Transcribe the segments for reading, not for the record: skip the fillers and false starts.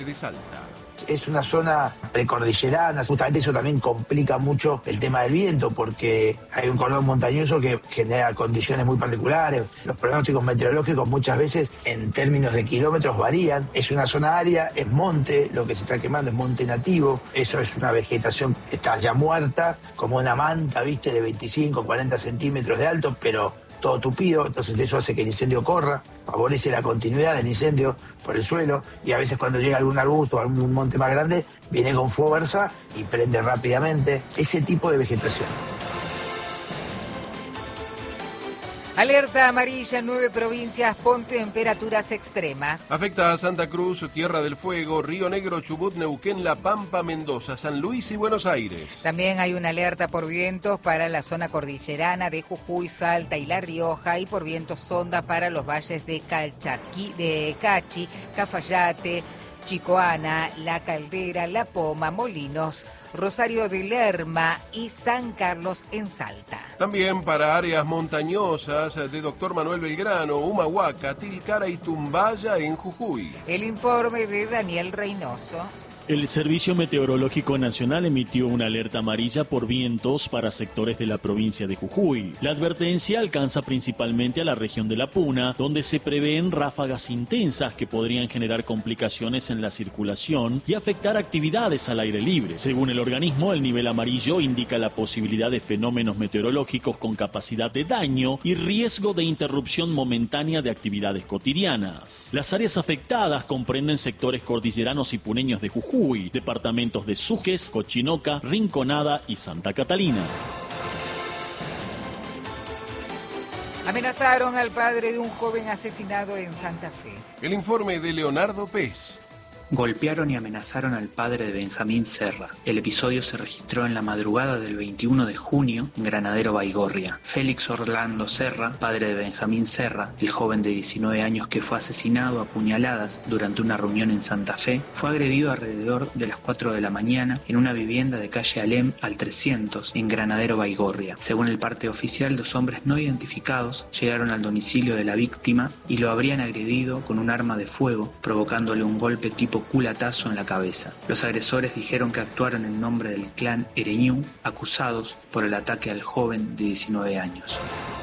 de Salta. Es una zona precordillerana, justamente eso también complica mucho el tema del viento porque hay un cordón montañoso que genera condiciones muy particulares. Los pronósticos meteorológicos muchas veces en términos de kilómetros varían. Es una zona árida, es monte, lo que se está quemando es monte nativo, eso es una vegetación que está ya muerta, como una manta, viste, de 25, 40 centímetros de alto, pero todo tupido, entonces eso hace que el incendio corra, favorece la continuidad del incendio por el suelo y a veces cuando llega algún arbusto o algún monte más grande viene con fuerza y prende rápidamente, ese tipo de vegetación. Alerta amarilla en 9 provincias por temperaturas extremas. Afecta a Santa Cruz, Tierra del Fuego, Río Negro, Chubut, Neuquén, La Pampa, Mendoza, San Luis y Buenos Aires. También hay una alerta por vientos para la zona cordillerana de Jujuy, Salta y La Rioja y por vientos sonda para los valles de Cachi, Cafayate, Chicoana, La Caldera, La Poma, Molinos, Rosario de Lerma y San Carlos en Salta. También para áreas montañosas de Dr. Manuel Belgrano, Humahuaca, Tilcara y Tumbaya en Jujuy. El informe de Daniel Reynoso. El Servicio Meteorológico Nacional emitió una alerta amarilla por vientos para sectores de la provincia de Jujuy. La advertencia alcanza principalmente a la región de La Puna, donde se prevén ráfagas intensas que podrían generar complicaciones en la circulación y afectar actividades al aire libre. Según el organismo, el nivel amarillo indica la posibilidad de fenómenos meteorológicos con capacidad de daño y riesgo de interrupción momentánea de actividades cotidianas. Las áreas afectadas comprenden sectores cordilleranos y puneños de Jujuy, departamentos de Suques, Cochinoca, Rinconada y Santa Catalina. Amenazaron al padre de un joven asesinado en Santa Fe. El informe de Leonardo Pez. Golpearon y amenazaron al padre de Benjamín Serra. El episodio se registró en la madrugada del 21 de junio en Granadero Baigorria. Félix Orlando Serra, padre de Benjamín Serra, el joven de 19 años que fue asesinado a puñaladas durante una reunión en Santa Fe, fue agredido alrededor de las 4 de la mañana en una vivienda de calle Alem al 300 en Granadero Baigorria. Según el parte oficial, 2 hombres no identificados llegaron al domicilio de la víctima y lo habrían agredido con un arma de fuego, provocándole un golpe tipo culatazo en la cabeza. Los agresores dijeron que actuaron en nombre del clan Ereñú, acusados por el ataque al joven de 19 años.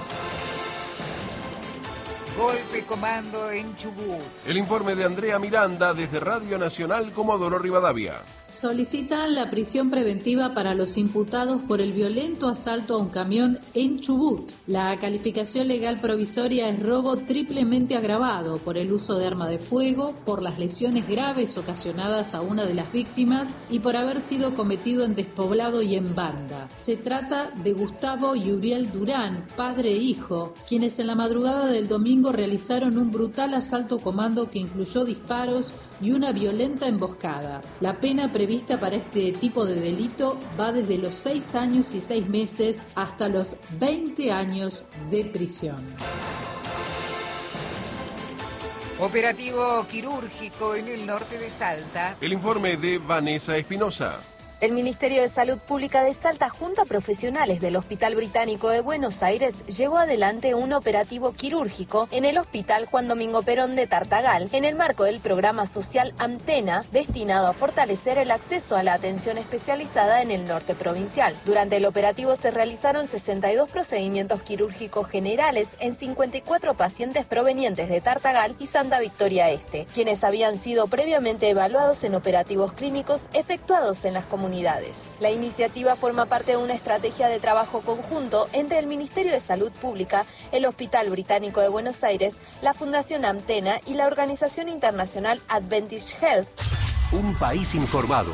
Golpe comando en Chubut. El informe de Andrea Miranda desde Radio Nacional Comodoro Rivadavia. Solicitan la prisión preventiva para los imputados por el violento asalto a un camión en Chubut. La calificación legal provisoria es robo triplemente agravado por el uso de arma de fuego, por las lesiones graves ocasionadas a una de las víctimas y por haber sido cometido en despoblado y en banda. Se trata de Gustavo y Uriel Durán, padre e hijo, quienes en la madrugada del domingo realizaron un brutal asalto comando que incluyó disparos y una violenta emboscada. La pena prevista para este tipo de delito va desde los 6 años y 6 meses hasta los 20 años de prisión. Operativo quirúrgico en el norte de Salta. El informe de Vanessa Espinosa. El Ministerio de Salud Pública de Salta, junto a profesionales del Hospital Británico de Buenos Aires, llevó adelante un operativo quirúrgico en el Hospital Juan Domingo Perón de Tartagal, en el marco del programa social Antena, destinado a fortalecer el acceso a la atención especializada en el norte provincial. Durante el operativo se realizaron 62 procedimientos quirúrgicos generales en 54 pacientes provenientes de Tartagal y Santa Victoria Este, quienes habían sido previamente evaluados en operativos clínicos efectuados en las comunidades. La iniciativa forma parte de una estrategia de trabajo conjunto entre el Ministerio de Salud Pública, el Hospital Británico de Buenos Aires, la Fundación Antena y la organización internacional Advantage Health. Un país informado.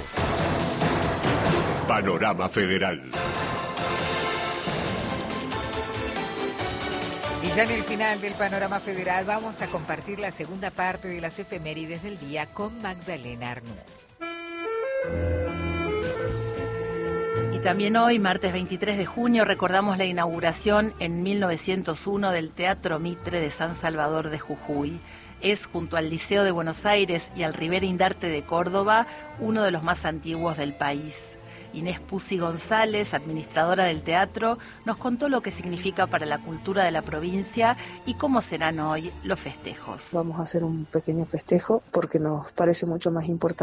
Panorama Federal. Y ya en el final del Panorama Federal vamos a compartir la segunda parte de las efemérides del día con Magdalena Arnoux. También hoy, martes 23 de junio, recordamos la inauguración en 1901 del Teatro Mitre de San Salvador de Jujuy. Es, junto al Liceo de Buenos Aires y al Rivera Indarte de Córdoba, uno de los más antiguos del país. Inés Pusi González, administradora del teatro, nos contó lo que significa para la cultura de la provincia y cómo serán hoy los festejos. Vamos a hacer un pequeño festejo porque nos parece mucho más importante